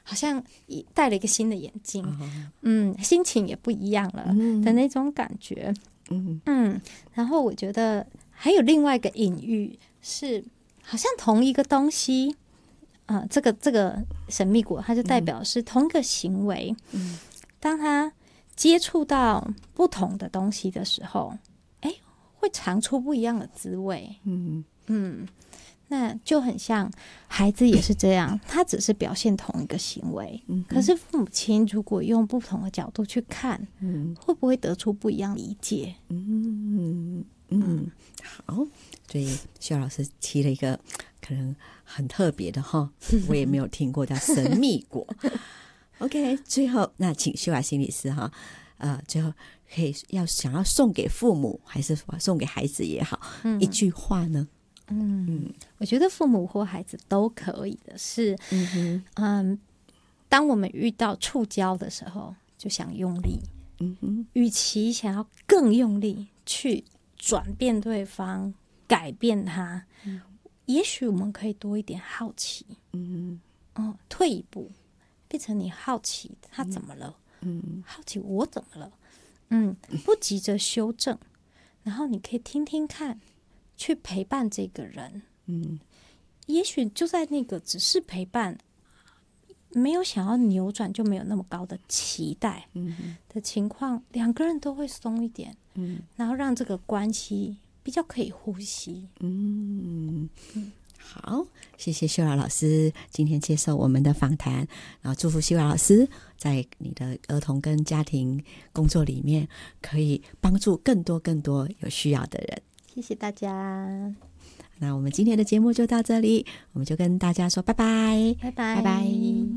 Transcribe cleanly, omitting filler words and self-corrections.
好像戴了一个新的眼镜，心情也不一样了的那种感觉。然后我觉得还有另外一个隐喻是，好像同一个东西，这个神秘果，它就代表是同一个行为。当它接触到不同的东西的时候，会尝出不一样的滋味。那就很像孩子也是这样，他只是表现同一个行为，可是父母亲如果用不同的角度去看，会不会得出不一样的理解？ 好，所以秀老师提了一个可能很特别的哈，我也没有听过，叫神秘果。OK， 最后那请秀雅心理师哈，最后可以想要送给父母还是送给孩子也好，一句话呢？ 我觉得父母或孩子都可以的是，当我们遇到触礁的时候，就想用力，与其想要更用力去转变对方、改变他，也许我们可以多一点好奇，退一步，变成你好奇他怎么了，好奇我怎么了，不急着修正，然后你可以听听看。去陪伴这个人，也许就在那个只是陪伴，没有想要扭转，就没有那么高的期待的情况，两个人都会松一点，然后让这个关系比较可以呼吸。 好，谢谢秀雅老师今天接受我们的访谈，然后祝福秀雅老师在你的儿童跟家庭工作里面可以帮助更多有需要的人。 谢谢大家， 那我们今天的节目就到这里，我们就跟大家说拜拜， 拜拜， 拜拜。